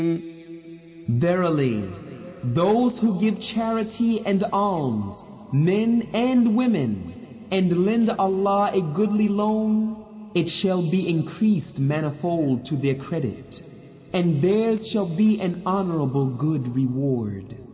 Verily, those who give charity and alms, men and women, and lend Allah a goodly loan, it shall be increased manifold to their credit, and theirs shall be an honorable good reward.